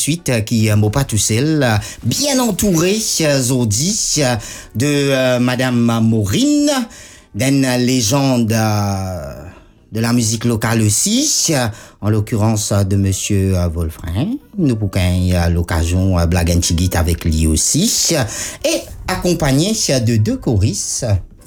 suite qui m'a pas tout seul, bien entouré aujourd'hui de Madame Maureen, d'une légende de la musique locale aussi, en l'occurrence de Monsieur Wolfrin. Nous avons l'occasion de blaguer un petit guide avec lui aussi, et accompagné de deux choristes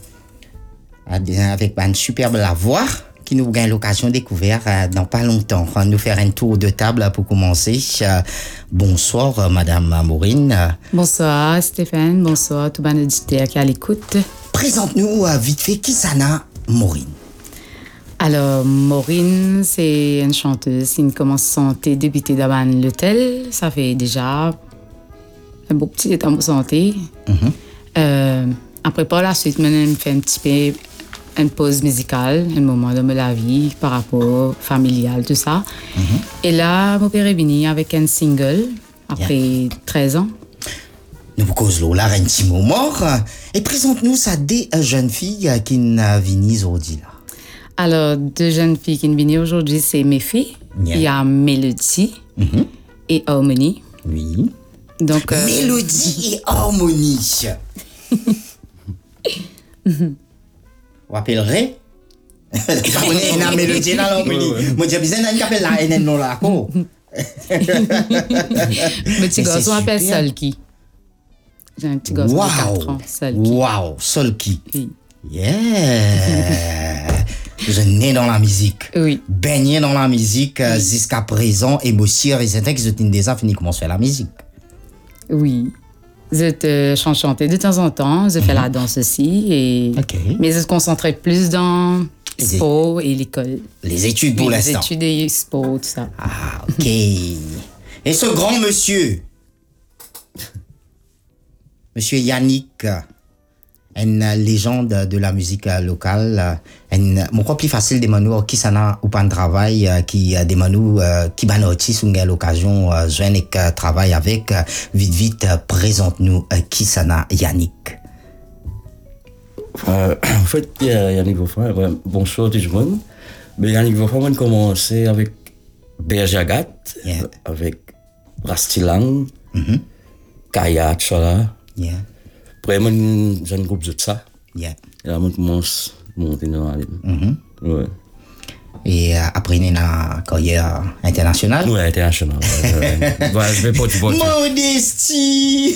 avec une superbe la voix qui nous gagne l'occasion de découvrir dans pas longtemps. On va nous faire un tour de table pour commencer. Bonsoir, Madame Maureen. Bonsoir, Stéphane. Bonsoir, tout le monde auditeur qui est à l'écoute. Présente-nous vite fait qui ça n'a Maureen. Alors, Maureen, c'est une chanteuse qui commence à débuter dans l'hôtel. Ça fait déjà un beau petit état de santé. Après, par la suite, je fais un petit peu une pause musicale, un moment de ma vie par rapport familial, tout ça. Et là, mon père est venu avec un single après 13 ans. Nous vous causons là un petit moment. Et présente-nous ça des jeunes filles qui sont venues aujourd'hui là. Alors, deux jeunes filles qui sont venues aujourd'hui, c'est mes filles. Il y a Mélodie et Harmonie. Oui. Donc, Mélodie et Harmonie. Vous rappellerez? On est une mélodie dans l'harmonie. Moi, j'ai besoin d'un appel là, et non là. Mon petit garçon appelle Solki. J'ai un petit garçon de 4 ans, Solki. Wow, Solki. Oui. Yeah. Je né dans la musique. Oui. Baigné dans la musique jusqu'à présent. Et monsieur, c'est un qui se tient déjà fini comment se faire la musique. Oui. Je te chanter de temps en temps. Je fais la danse aussi. Mais je me concentrais plus dans sport et l'école. Les études pour l'instant. Les études et sport, tout ça. Ah, ok. Et ce grand monsieur, Monsieur Yannick, une légende de la musique locale, mon quoi plus facile de manou qui s'en a ou pas de travail qui des manou qui ban artiste ou l'occasion joindre et travail avec vite présente-nous qui s'en a Yannick. En fait Yannick Wolfrin, bonsoir tout le monde. Mais Yannick Wolfrin on commencé avec Berger Agathe, avec Rastilang, Kaya Chola. Après, j'ai un groupe de ça. Et là, je commence à monter dans la ligne. Ouais. Et après, il y a une carrière internationale? Oui, internationale. Je vais pas te voir. Modestie!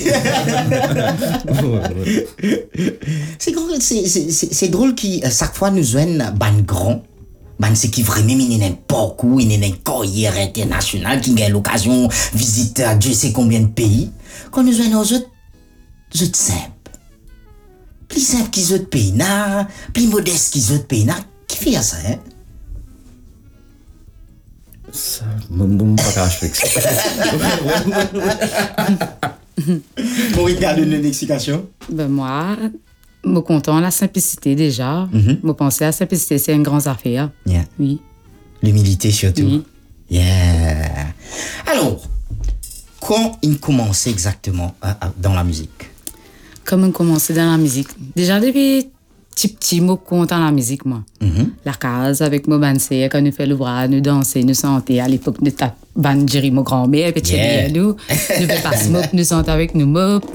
C'est drôle que chaque fois nous joignent ban grand. C'est qui vraiment il n'est pas où, il est une carrière internationale qui a l'occasion de visiter Dieu sait combien de pays. Quand nous joignons aux autres, simple. Plus simple qu'ils autres pays, plus modeste qu'ils autres pays, qui fait ça, hein? Ça, mon pas fixe. Pour regarder une explication? Moi, je suis content de la simplicité déjà. Je pense que la simplicité, c'est une grande affaire. Oui. L'humilité surtout. Oui. Yeah. Alors, quand il commençait exactement dans la musique? Comment commencer dans la musique? Déjà depuis petit, moi, content dans la musique, moi. La case avec mon bansé, quand nous fait l'ouvrage, nous danser, nous chanter. À l'époque, nous tapons bandjiri, mon grand-mère, petit nous fait passer mop, nous chanter avec nous mop.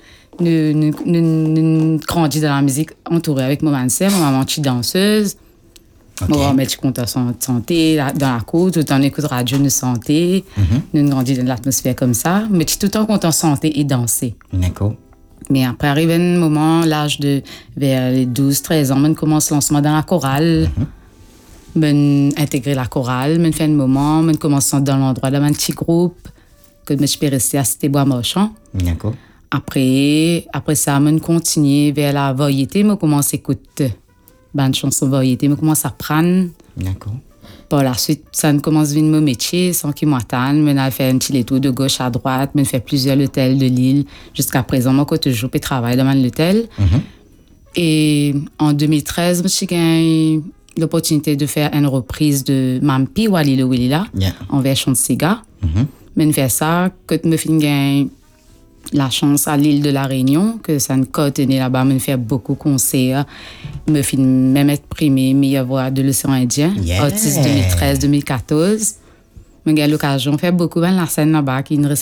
Nous grandis dans la musique, entourés avec mon bansé, ma maman qui danseuse. Mon grand-mère qui compte santé, dans la cour, tout le temps, on écoute radio, nous santé. Nous grandis dans l'atmosphère comme ça, mais tout le temps, content santé et danser. D'accord. Mais après, arrive un moment, l'âge de vers les 12-13 ans, on commence le lancement dans la chorale. On intégrer la chorale, on fait un moment, on commence dans l'endroit d'un petit groupe, que je peux rester à Cité-Bois-Marchand. D'accord. Après ça, on continue vers la variété, on commence à écouter une chanson variété, on commence à apprendre. D'accord. Par la suite, ça commence à devenir mon métier, sans qu'il m'attende. Je fais un petit tour de gauche à droite, je fais plusieurs hôtels de l'île. Jusqu'à présent, moi, quand toujours, je travaille dans l'hôtel. Et en 2013, j'ai gagné l'opportunité de faire une reprise de Mampi Wali le Wilila en version de Sega. Je fais ça, que je me fais gagner la chance à l'île de la Réunion, que ça ne contenait là-bas, me fait beaucoup de concerts, me fait même être primé meilleure voix de l'océan Indien, artiste 2013-2014. J'ai eu l'occasion de faire beaucoup de la scène là-bas, qui est